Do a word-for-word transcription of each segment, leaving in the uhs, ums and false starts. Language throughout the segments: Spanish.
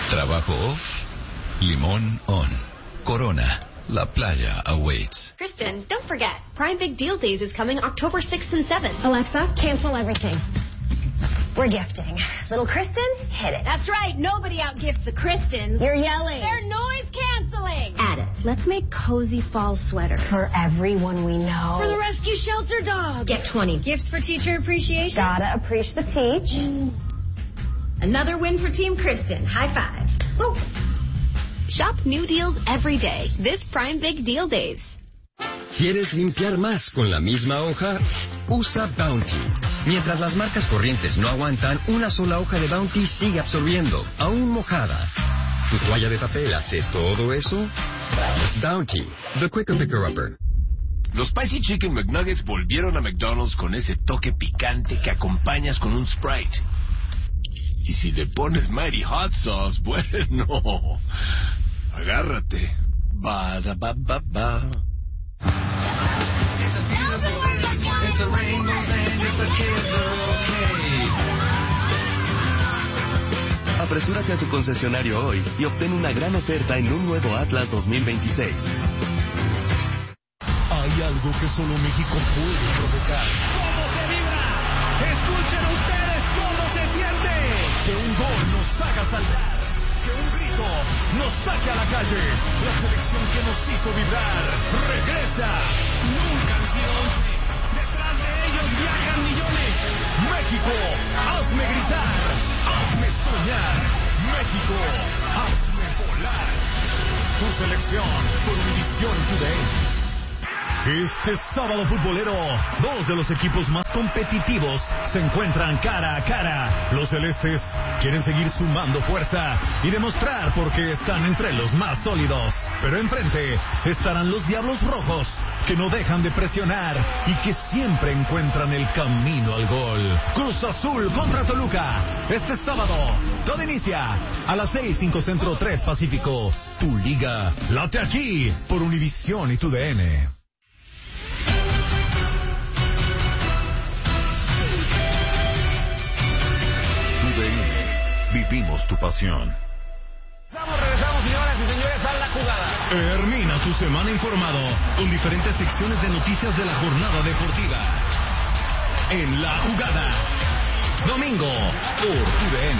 Trabajo off, limón on. Corona, la playa awaits. Kristen, don't forget, Prime Big Deal Days is coming October sixth and seventh. Alexa, cancel everything. We're gifting. Little Kristen, hit it. That's right. Nobody outgifts the Kristens. You're yelling. They're noise canceling. Add it. Let's make cozy fall sweaters. For everyone we know. For the rescue shelter dog. Get twenty. Gifts for teacher appreciation. Gotta appreciate the teach. Mm. Another win for Team Kristen. High five. Woo. Shop new deals every day. This Prime Big Deal Days. ¿Quieres limpiar más con la misma hoja? Usa Bounty. Mientras las marcas corrientes no aguantan, una sola hoja de Bounty sigue absorbiendo, aún mojada. ¿Tu toalla de papel hace todo eso? Bounty, the quicker picker-upper. Los Spicy Chicken McNuggets volvieron a McDonald's con ese toque picante que acompañas con un Sprite. Y si le pones Mighty Hot Sauce, bueno, agárrate. Ba da ba ba ba. Apresúrate a tu concesionario hoy y obtén una gran oferta en un nuevo Atlas dos mil veintiséis. Hay algo que solo México puede provocar. ¿Cómo se vibra? Escuchen ustedes cómo se siente. Que un gol nos haga saltar. Que un grito nos saque a la calle. La selección que nos hizo vibrar regresa. Nunca han sido once. Detrás de ellos viajan millones. México, hazme gritar. Hazme soñar. México, hazme volar. Tu selección por Univisión Today. Este sábado futbolero, dos de los equipos más competitivos se encuentran cara a cara. Los celestes quieren seguir sumando fuerza y demostrar por qué están entre los más sólidos. Pero enfrente estarán los Diablos Rojos, que no dejan de presionar y que siempre encuentran el camino al gol. Cruz Azul contra Toluca. Este sábado, todo inicia a las seis, cinco Centro, tres Pacífico. Tu liga late aquí por Univisión y tu D N. Vivimos tu pasión. Regresamos, regresamos, señoras y señores, a la jugada. Termina tu semana informado con diferentes secciones de noticias de la jornada deportiva. En La Jugada, domingo, por tu D N.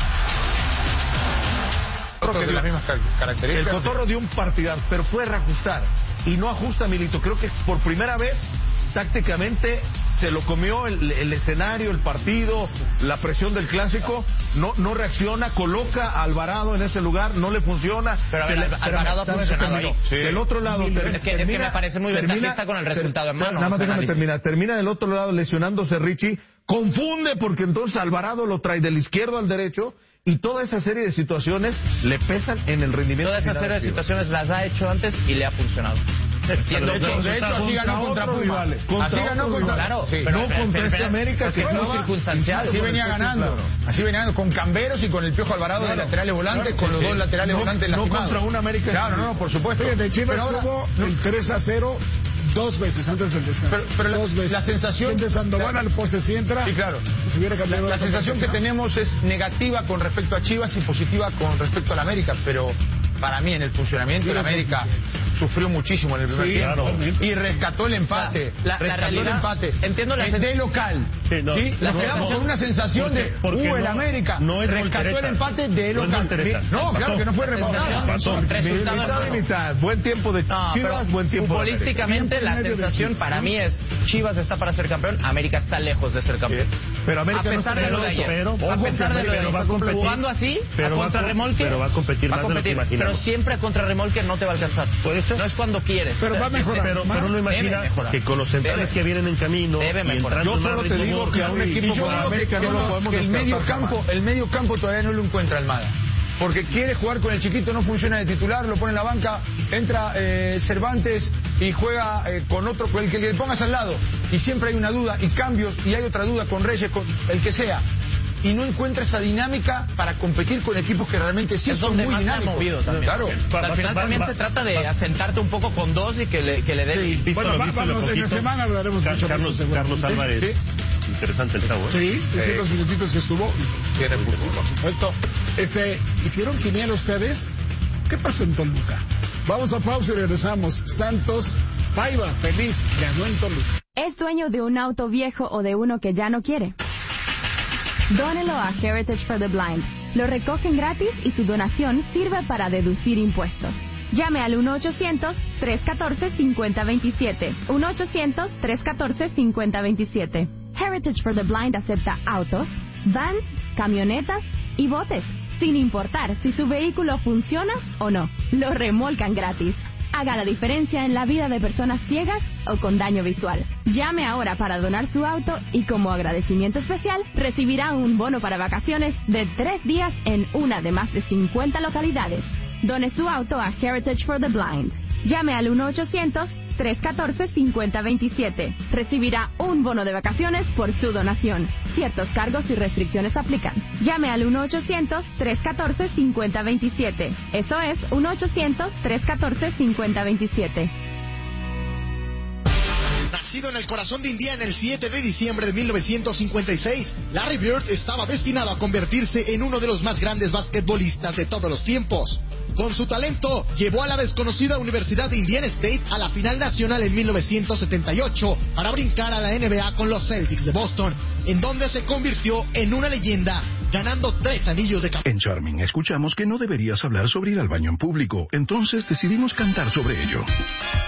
Creo que de las mismas características. El Cotorro dio un partidazo, pero fue reajustar. Y no ajusta Milito. Creo que por primera vez, tácticamente, se lo comió el, el escenario, el partido, la presión del clásico. No no reacciona, coloca a Alvarado en ese lugar, no le funciona. Pero a ver, le, Alvarado ha funcionado ahí. Sí. Del otro lado, es, ter, que, termina, es que me parece muy termina, ventajista con el resultado ter, en mano. Nada más déjame terminar. Termina del otro lado lesionándose Richie. Confunde porque entonces Alvarado lo trae del izquierdo al derecho. Y toda esa serie de situaciones le pesan en el rendimiento. Toda esa serie de situaciones las ha hecho antes y le ha funcionado. De hecho, de hecho así ganó contra Puma. Así ganó contra... Claro, sí. No contra este América que es muy circunstancial. Así venía ganando. Así venía ganando con Camberos y con el Piojo Alvarado de laterales volantes, con los dos laterales volantes lastimados. No contra un América. Claro, no, por supuesto. Fíjate, Chivas tuvo el tres a cero dos veces antes del descanso. Pero, pero dos la, veces. la sensación... De Sandoval al poste si entra... Sí, claro. Si hubiera cambiado la, la sensación que tenemos es negativa con respecto a Chivas y positiva con respecto a la América, pero para mí en el funcionamiento de la América sufrió muchísimo en el primer sí, tiempo claro. y rescató el empate. La, la, rescató la realidad, el empate. Entiendo la de local. Sí, no, ¿sí? Nos no, quedamos no, con una sensación porque, de porque uh, el no, América no es rescató voltereta. el empate de No local. es no, claro que no fue remontado. Pasó. Mitad, buen tiempo de no, Chivas, buen tiempo. Futbolísticamente la sensación para mí es Chivas está para ser campeón, América está lejos de ser campeón. Pero América a pesar no de lo de ayer, pero, a pesar de lo de ayer, jugando así a contrarremolque, pero va a competir más de lo que imaginamos. Pero siempre a contrarremolque no te va a alcanzar. Puede ser. No es cuando quieres. Pero va a mejorar. Pero, pero uno imagina que con los centrales que vienen en camino debe mejorar. Yo solo te digo que a un equipo como América no lo podemos el medio campo, el medio campo todavía no lo encuentra Almada. Porque quiere jugar con el chiquito, no funciona de titular, lo pone en la banca, entra eh, Cervantes y juega eh, con otro, con el que le pongas al lado. Y siempre hay una duda, y cambios, y hay otra duda con Reyes, con el que sea. Y no encuentra esa dinámica para competir con equipos que realmente sí son muy dinámicos. Movido también. Claro. O sea, al final va, también va, se trata de va, asentarte un poco con dos y que le, que le dé... Sí. Bueno, va, vamos, en la semana hablaremos Car mucho Carlos, de eso, Carlos Álvarez. ¿Sí? Interesante el chavo. Sí, sí, los minutitos que estuvo. Tiene fútbol, por supuesto. Este, ¿hicieron quiniela ustedes? ¿Qué pasó en Toluca? Vamos a pausa y regresamos. Santos Paiva, feliz, ganó en Toluca. ¿Es dueño de un auto viejo o de uno que ya no quiere? Dónelo a Heritage for the Blind. Lo recogen gratis y su donación sirve para deducir impuestos. Llame al uno ochocientos, tres uno cuatro, cinco cero dos siete. uno ochocientos, tres uno cuatro, cinco cero dos siete. Heritage for the Blind acepta autos, vans, camionetas y botes, sin importar si su vehículo funciona o no. Lo remolcan gratis. Haga la diferencia en la vida de personas ciegas o con daño visual. Llame ahora para donar su auto y como agradecimiento especial recibirá un bono para vacaciones de tres días en una de más de cincuenta localidades. Done su auto a Heritage for the Blind. Llame al uno ochocientos, tres uno cuatro, cinco cero dos siete. Recibirá un bono de vacaciones por su donación. Ciertos cargos y restricciones aplican. Llame al uno ochocientos, tres uno cuatro, cinco cero dos siete. Eso es uno ochocientos, tres uno cuatro, cinco cero dos siete. Nacido en el corazón de Indiana el siete de diciembre de mil novecientos cincuenta y seis, Larry Bird estaba destinado a convertirse en uno de los más grandes basquetbolistas de todos los tiempos. Con su talento, llevó a la desconocida Universidad de Indiana State a la final nacional en mil novecientos setenta y ocho para brincar a la N B A con los Celtics de Boston, en donde se convirtió en una leyenda, ganando tres anillos de campeón. En Charming escuchamos que no deberías hablar sobre ir al baño en público, entonces decidimos cantar sobre ello.